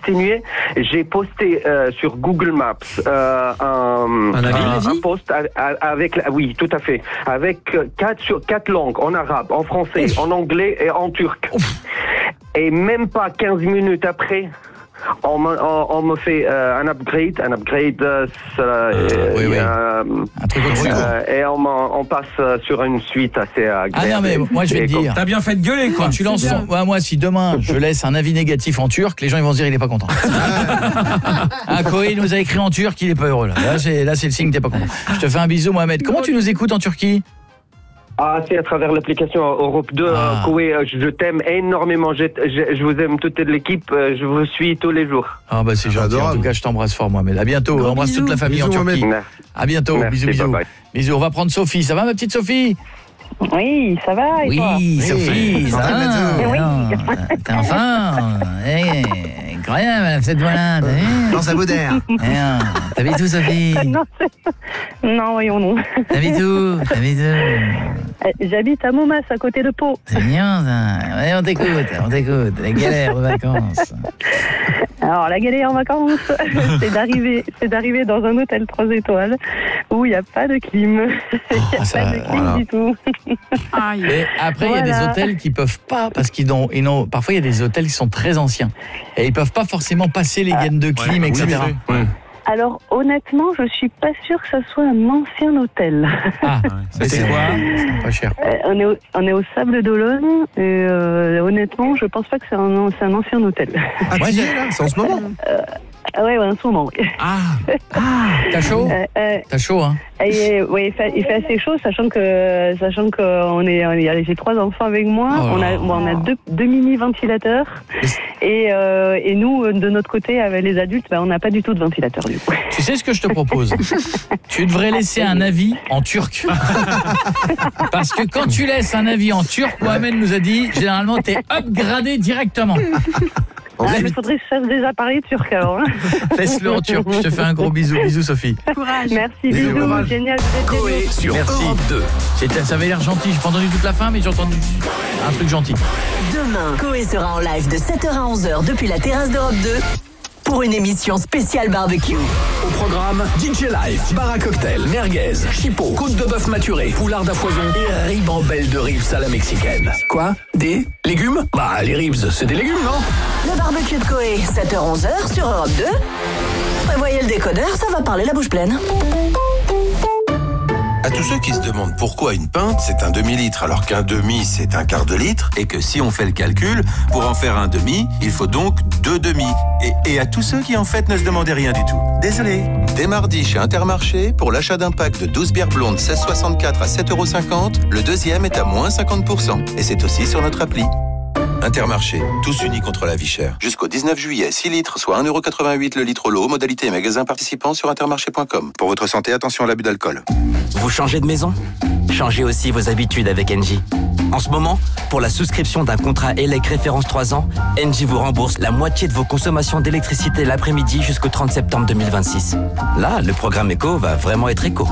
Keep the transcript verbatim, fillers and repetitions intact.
exténué, j'ai posté euh, sur Google Maps euh, un, un, un, un post avec, oui, tout à fait, avec quatre sur quatre langues, en arabe, en français, Ouf. en anglais et en turc. Ouf. Et même pas quinze minutes après, on me, on, on me fait euh, un upgrade, un upgrade, euh, euh, oui, oui. Euh, un truc euh, et on, on passe sur une suite assez agréable. Ah non mais moi je vais te dire, t'as bien fait de gueuler quoi. Quand tu lances ton... ouais, moi si demain je laisse un avis négatif en turc, les gens ils vont se dire il est pas content. Ah Koé nous a écrit en turc, il est pas heureux là. Là c'est là c'est le signe que t'es pas content. Je te fais un bisou Mohamed. Comment tu nous écoutes en Turquie? Ah, c'est à travers l'application Europe deux. Ah. Koé, je t'aime énormément. Je, je, je vous aime toute l'équipe. Je vous suis tous les jours. Ah bah c'est gentil. En tout cas, je t'embrasse fort, Mohamed. À bientôt. On embrasse bisous. Toute la famille bisous, en Turquie. Mohamed. À bientôt. Merci, bisous, bisous. Bye bye. Bisous. On va prendre Sophie. Ça va, ma petite Sophie? Oui, ça va. Et oui, toi Sophie, ça va. Oui. T'es enfin. Incroyable, cette voix-là. Dans sa beau d'air. T'habites où, Sophie? Non, non, voyons, non. T'habites où? T'habites où? J'habite à Momas, à côté de Pau. C'est bien, ça. Ouais, on t'écoute, on t'écoute. La galère de vacances. Alors, la galère en vacances, c'est d'arriver, c'est d'arriver dans un hôtel trois étoiles où il n'y a pas de clim. Il n'y a oh, ça, pas de clim voilà. du tout. Et après, il voilà. y a des hôtels qui peuvent pas, parce qu'ils ont, ils ont, parfois il y a des hôtels qui sont très anciens. Et ils peuvent pas forcément passer les gaines de clim, ouais, et cetera. Oui, ouais. Alors, honnêtement, je suis pas sûre que ça soit un ancien hôtel. Ah, c'est, c'est quoi? C'est pas cher. Euh, on, est au, on est au Sable d'Olonne, et euh, honnêtement, je pense pas que c'est un, c'est un ancien hôtel. Ah, tu y es là? C'est en ce moment? euh, Ah ouais, ouais, en ce moment, oui. Ah, ah t'as chaud euh, euh, T'as chaud, hein et, oui, il fait, il fait assez chaud, sachant que sachant qu'on est, on est, j'ai trois enfants avec moi, oh on a, bon, on a deux, deux mini-ventilateurs, et, euh, et nous, de notre côté, avec les adultes, ben, on n'a pas du tout de ventilateur, du coup. Tu sais ce que je te propose? Tu devrais laisser un avis en turc. Parce que quand tu laisses un avis en turc, Mohamed nous a dit, généralement, t'es upgradé directement. Ah, mais il faudrait que je fasse des appareils turcs alors. Hein. Laisse-le en turc, je te fais un gros bisou. Bisous Sophie. Courage. Merci, bisous, bisous courage. Génial. Koé sur Merci. Europe deux. C'était, ça avait l'air gentil, j'ai pas entendu toute la fin mais j'ai entendu un truc gentil. Demain, Koé sera en live de sept heures à onze heures depuis la terrasse d'Europe deux pour une émission spéciale barbecue. Au programme, D J Live, bar à cocktail, merguez, chipot, côte de bœuf maturé, poulard à foison et ribambelle de ribs à la mexicaine. Quoi? Des légumes? Bah, les ribs, c'est des légumes, non? Le barbecue de Koé, sept heures à onze heures sur Europe deux. Prévoyez le décodeur, ça va parler la bouche pleine. À tous ceux qui se demandent pourquoi une pinte, c'est un demi-litre, alors qu'un demi, c'est un quart de litre, et que si on fait le calcul, pour en faire un demi, il faut donc deux demi. Et, et à tous ceux qui en fait ne se demandaient rien du tout. Désolé. Dès mardi chez Intermarché, pour l'achat d'un pack de douze bières blondes seize soixante-quatre à sept euros cinquante, le deuxième est à moins cinquante pour cent. Et c'est aussi sur notre appli. Intermarché, tous unis contre la vie chère. Jusqu'au dix-neuf juillet, six litres, soit un euro quatre-vingt-huit le litre au lot. Modalité et magasin participants sur intermarché point com. Pour votre santé, attention à l'abus d'alcool. Vous changez de maison? Changez aussi vos habitudes avec Engie. En ce moment, pour la souscription d'un contrat E L E C référence trois ans, Engie vous rembourse la moitié de vos consommations d'électricité l'après-midi jusqu'au trente septembre deux mille vingt-six. Là, le programme éco va vraiment être éco.